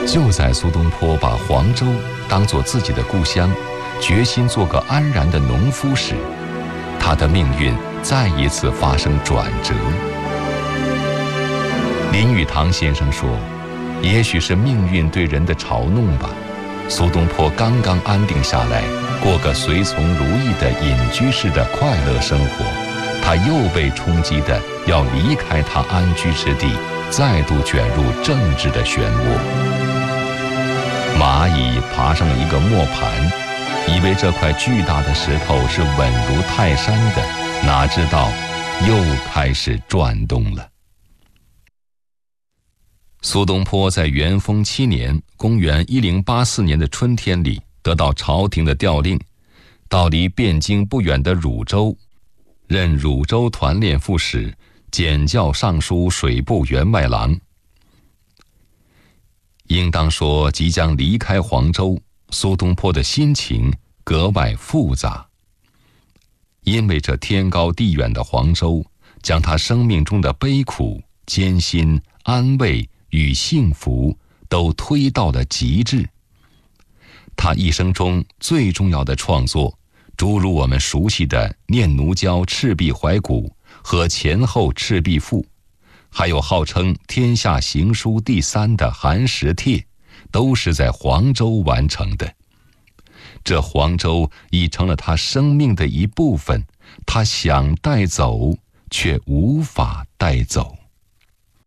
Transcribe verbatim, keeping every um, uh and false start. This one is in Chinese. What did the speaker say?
就在苏东坡把黄州当作自己的故乡，决心做个安然的农夫时，他的命运再一次发生转折。林语堂先生说，也许是命运对人的嘲弄吧，苏东坡刚刚安定下来，过个随从如意的隐居式的快乐生活，他又被冲击的要离开他安居之地，再度卷入政治的漩涡。蚂蚁爬上了一个磨盘，以为这块巨大的石头是稳如泰山的，哪知道又开始转动了。苏东坡在元丰七年公元一零八四年的春天里，得到朝廷的调令，到离汴京不远的汝州，任汝州团练副使，检校尚书水部员外郎。应当说，即将离开黄州，苏东坡的心情格外复杂。因为这天高地远的黄州，将他生命中的悲苦、艰辛、安慰与幸福都推到了极致。他一生中最重要的创作，诸如我们熟悉的《念奴娇·赤壁怀古》和《前后赤壁赋》，还有号称天下行书第三的《寒食帖》，都是在黄州完成的。这黄州已成了他生命的一部分，他想带走，却无法带走。